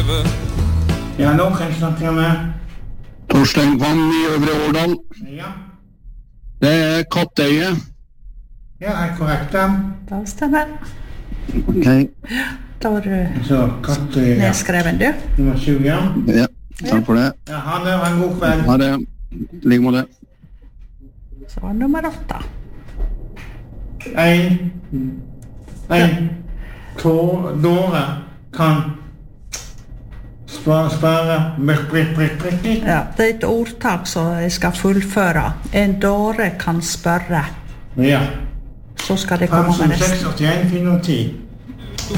leve. Ja, nå kan jeg snakke med. Torstein Kvam I Øvre Årdal. Ja. Det Kattøye. Ja, korrekt da. Da stemmer. Ok. Da var du Så, Kattøye. nedskreven, du. Nummer 7, ja. Ja, takk for det. Ja, ha det, en god kveld. Ha det. Ligg med det. Så var nummer 8. En Dåre kan spare prikk. Ja, det et ordtak som jeg skal fullføre. En dåre kan spørre. Ja. Så skal det komme med 5, 6, nesten. 81, 410.